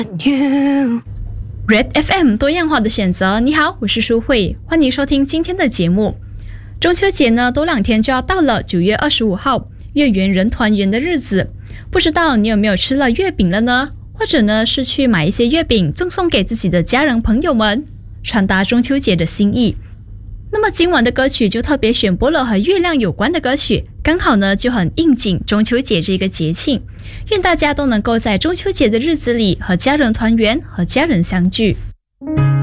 Red FM 多样化的选择。你好，我是舒慧，欢迎收听今天的节目。中秋节呢，多2天就要到了，9月25号，月圆人团圆的日子。不知道你有没有吃了月饼了呢？或者呢，是去买一些月饼赠送给自己的家人朋友们，传达中秋节的心意。那么今晚的歌曲就特别选播了和月亮有关的歌曲，刚好呢就很应景中秋节这个节庆。愿大家都能够在中秋节的日子里和家人团圆，和家人相聚。